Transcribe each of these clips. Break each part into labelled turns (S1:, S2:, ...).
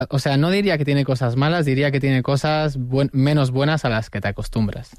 S1: O sea, no diría que tiene cosas malas, diría que tiene cosas menos buenas a las que te acostumbras.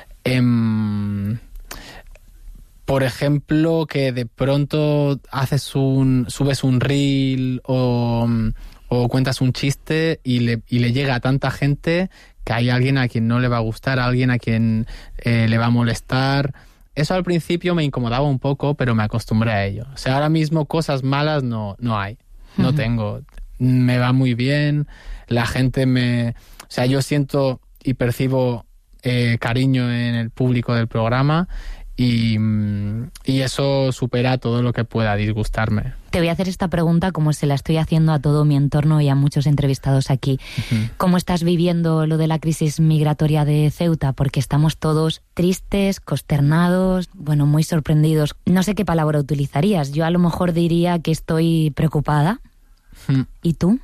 S1: Por ejemplo, que de pronto subes un reel o cuentas un chiste y le llega a tanta gente que hay alguien a quien no le va a gustar, a alguien a quien le va a molestar. Eso al principio me incomodaba un poco, pero me acostumbré a ello. O sea, ahora mismo cosas malas no hay. No tengo. Me va muy bien. La gente O sea, yo siento y percibo cariño en el público del programa y eso supera todo lo que pueda disgustarme.
S2: Te voy a hacer esta pregunta como se la estoy haciendo a todo mi entorno y a muchos entrevistados aquí. ¿Cómo estás viviendo lo de la crisis migratoria de Ceuta? Porque estamos todos tristes, consternados, bueno, muy sorprendidos. No sé qué palabra utilizarías. Yo a lo mejor diría que estoy preocupada. ¿Y tú?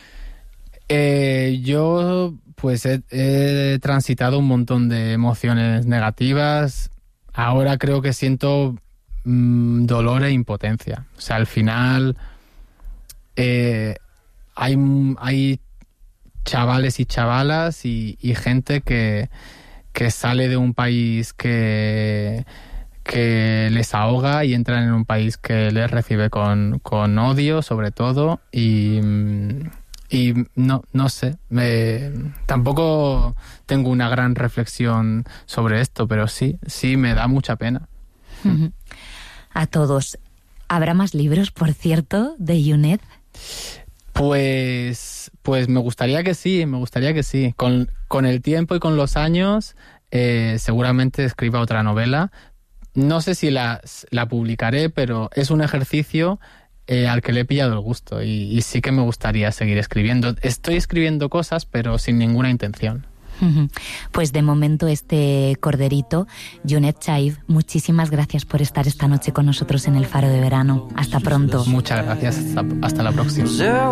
S1: Yo pues he transitado un montón de emociones negativas. Ahora creo que siento dolor e impotencia. O sea, al final hay chavales y chavalas y gente que sale de un país que les ahoga y entran en un país que les recibe con odio, sobre todo, y no sé, tampoco tengo una gran reflexión sobre esto, pero sí me da mucha pena.
S2: A todos. ¿Habrá más libros, por cierto, de Younet?
S1: Pues me gustaría que sí. Con el tiempo y con los años seguramente escriba otra novela. No sé si la publicaré, pero es un ejercicio al que le he pillado el gusto y sí que me gustaría seguir escribiendo. Estoy escribiendo cosas, pero sin ninguna intención.
S2: Pues de momento este corderito, Younet Chaib, muchísimas gracias por estar esta noche con nosotros en El Faro de Verano. Hasta pronto.
S1: Muchas gracias, hasta la próxima.